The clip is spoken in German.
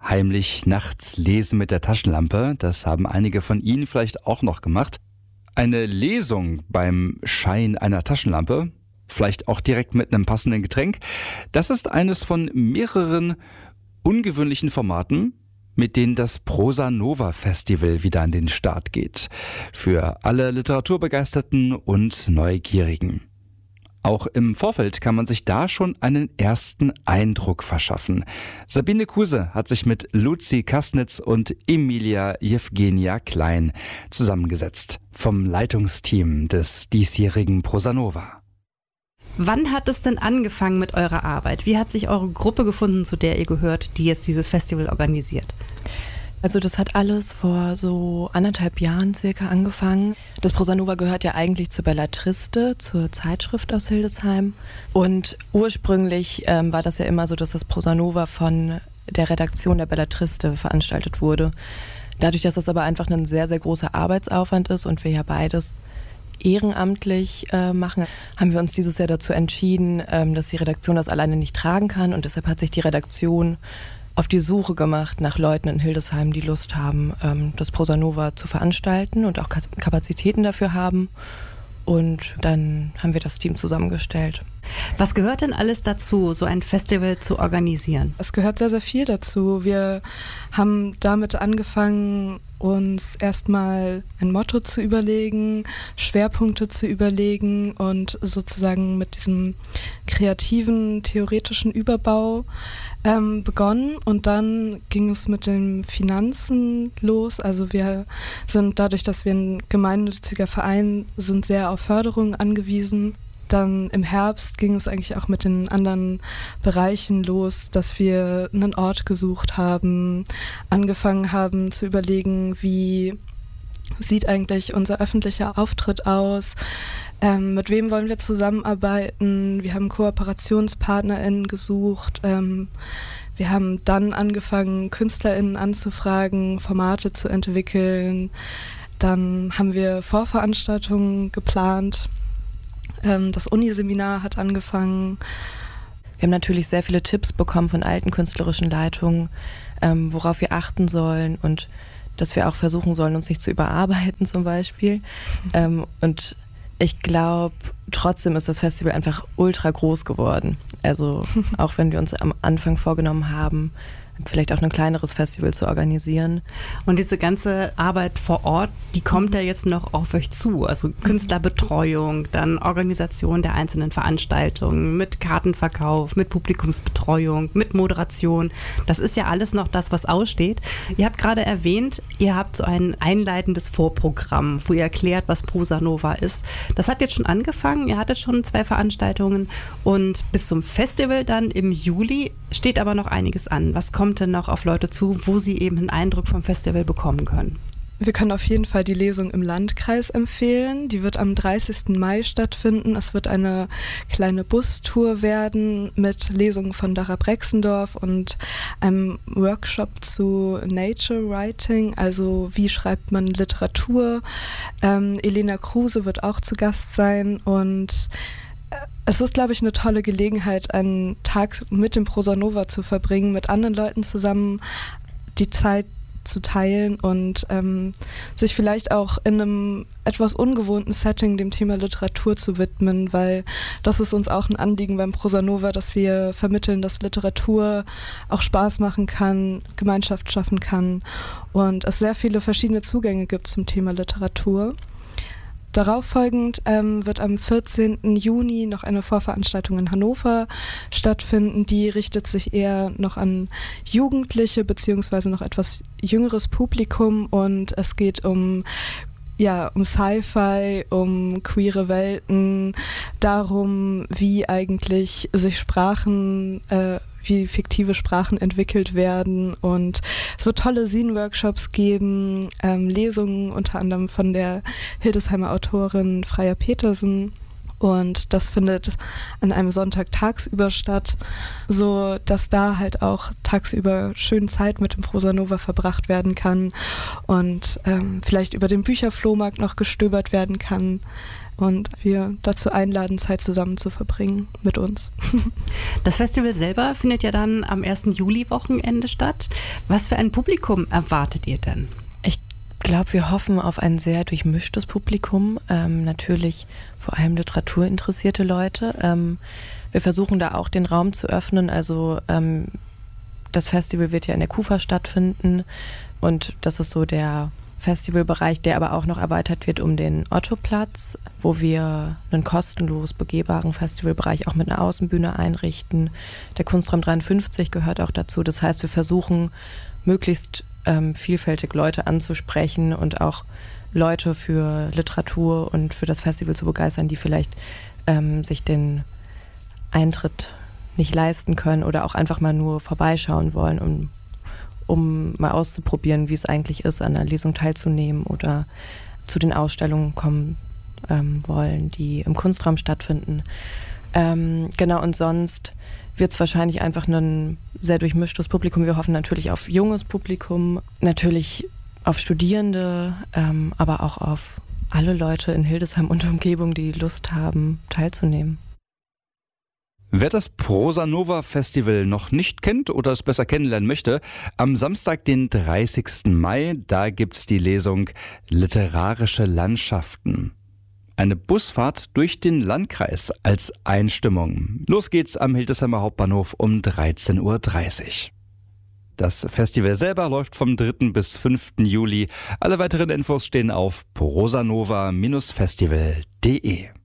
Heimlich nachts lesen mit der Taschenlampe, das haben einige von Ihnen vielleicht auch noch gemacht. Eine Lesung beim Schein einer Taschenlampe, vielleicht auch direkt mit einem passenden Getränk, das ist eines von mehreren ungewöhnlichen Formaten, mit denen das Prosa Nova Festival wieder an den Start geht. Für alle Literaturbegeisterten und Neugierigen. Auch im Vorfeld kann man sich da schon einen ersten Eindruck verschaffen. Sabine Kuse hat sich mit Luzi Kasnitz und Emilia Jewgenia Klein zusammengesetzt vom Leitungsteam des diesjährigen Prosa Nova. Wann hat es denn angefangen mit eurer Arbeit? Wie hat sich eure Gruppe gefunden, zu der ihr gehört, die jetzt dieses Festival organisiert? Also das hat alles vor so 1,5 Jahren circa angefangen. Das Prosa Nova gehört ja eigentlich zur Belletriste, zur Zeitschrift aus Hildesheim. Und ursprünglich war das ja immer so, dass das Prosa Nova von der Redaktion der Belletriste veranstaltet wurde. Dadurch, dass das aber einfach ein sehr, sehr großer Arbeitsaufwand ist und wir ja beides ehrenamtlich machen, haben wir uns dieses Jahr dazu entschieden, dass die Redaktion das alleine nicht tragen kann. Und deshalb hat sich die Redaktion auf die Suche gemacht nach Leuten in Hildesheim, die Lust haben, das Prosa Nova zu veranstalten und auch Kapazitäten dafür haben. Und dann haben wir das Team zusammengestellt. Was gehört denn alles dazu, so ein Festival zu organisieren? Es gehört sehr, sehr viel dazu. Wir haben damit angefangen, uns erstmal ein Motto zu überlegen, Schwerpunkte zu überlegen und sozusagen mit diesem kreativen, theoretischen Überbau begonnen. Und dann ging es mit den Finanzen los. Also wir sind dadurch, dass wir ein gemeinnütziger Verein sind, sehr auf Förderung angewiesen. Dann im Herbst ging es eigentlich auch mit den anderen Bereichen los, dass wir einen Ort gesucht haben, angefangen haben zu überlegen, wie sieht eigentlich unser öffentlicher Auftritt aus, mit wem wollen wir zusammenarbeiten, wir haben KooperationspartnerInnen gesucht, wir haben dann angefangen, KünstlerInnen anzufragen, Formate zu entwickeln, dann haben wir Vorveranstaltungen geplant. Das Uniseminar hat angefangen. Wir haben natürlich sehr viele Tipps bekommen von alten künstlerischen Leitungen, worauf wir achten sollen und dass wir auch versuchen sollen, uns nicht zu überarbeiten zum Beispiel. Und ich glaube, trotzdem ist das Festival einfach ultra groß geworden. Also auch wenn wir uns am Anfang vorgenommen haben, vielleicht auch ein kleineres Festival zu organisieren. Und diese ganze Arbeit vor Ort, die kommt ja jetzt noch auf euch zu. Also Künstlerbetreuung, dann Organisation der einzelnen Veranstaltungen, mit Kartenverkauf, mit Publikumsbetreuung, mit Moderation. Das ist ja alles noch das, was aussteht. Ihr habt gerade erwähnt, ihr habt so ein einleitendes Vorprogramm, wo ihr erklärt, was Prosa Nova ist. Das hat jetzt schon angefangen. Ihr hattet schon 2 Veranstaltungen und bis zum Festival dann im Juli steht aber noch einiges an. Was kommt denn noch auf Leute zu, wo sie eben einen Eindruck vom Festival bekommen können? Wir können auf jeden Fall die Lesung im Landkreis empfehlen. Die wird am 30. Mai stattfinden. Es wird eine kleine Bustour werden mit Lesungen von Dara Brexendorf und einem Workshop zu Nature Writing, also wie schreibt man Literatur. Elena Kruse wird auch zu Gast sein und es ist, glaube ich, eine tolle Gelegenheit, einen Tag mit dem Prosa Nova zu verbringen, mit anderen Leuten zusammen die Zeit zu teilen und sich vielleicht auch in einem etwas ungewohnten Setting dem Thema Literatur zu widmen, weil das ist uns auch ein Anliegen beim Prosa Nova, dass wir vermitteln, dass Literatur auch Spaß machen kann, Gemeinschaft schaffen kann und es sehr viele verschiedene Zugänge gibt zum Thema Literatur. Darauf folgend wird am 14. Juni noch eine Vorveranstaltung in Hannover stattfinden. Die richtet sich eher noch an Jugendliche bzw. noch etwas jüngeres Publikum und es geht um Sci-Fi, um queere Welten, darum, wie eigentlich sich Sprachen wie fiktive Sprachen entwickelt werden und es wird tolle Zine-Workshops geben, Lesungen unter anderem von der Hildesheimer Autorin Freya Petersen und das findet an einem Sonntag tagsüber statt, so dass da halt auch tagsüber schön Zeit mit dem Prosa Nova verbracht werden kann und vielleicht über den Bücherflohmarkt noch gestöbert werden kann. und wir dazu einladen, Zeit zusammen zu verbringen mit uns. Das Festival selber findet ja dann am 1. Juli-Wochenende statt. Was für ein Publikum erwartet ihr denn? Ich glaube, wir hoffen auf ein sehr durchmischtes Publikum, natürlich vor allem literaturinteressierte Leute. Wir versuchen da auch den Raum zu öffnen, also das Festival wird ja in der KUFA stattfinden und das ist so der Festivalbereich, der aber auch noch erweitert wird um den Ottoplatz, wo wir einen kostenlos begehbaren Festivalbereich auch mit einer Außenbühne einrichten. Der Kunstraum 53 gehört auch dazu. Das heißt, wir versuchen möglichst vielfältig Leute anzusprechen und auch Leute für Literatur und für das Festival zu begeistern, die vielleicht sich den Eintritt nicht leisten können oder auch einfach mal nur vorbeischauen wollen, um mal auszuprobieren, wie es eigentlich ist, an einer Lesung teilzunehmen oder zu den Ausstellungen kommen wollen, die im Kunstraum stattfinden. Genau, und sonst wird es wahrscheinlich einfach ein sehr durchmischtes Publikum. Wir hoffen natürlich auf junges Publikum, natürlich auf Studierende, aber auch auf alle Leute in Hildesheim und Umgebung, die Lust haben, teilzunehmen. Wer das Prosa Nova Festival noch nicht kennt oder es besser kennenlernen möchte, am Samstag, den 30. Mai, da gibt's die Lesung Literarische Landschaften. Eine Busfahrt durch den Landkreis als Einstimmung. Los geht's am Hildesheimer Hauptbahnhof um 13:30 Uhr. Das Festival selber läuft vom 3. bis 5. Juli. Alle weiteren Infos stehen auf prosanova-festival.de.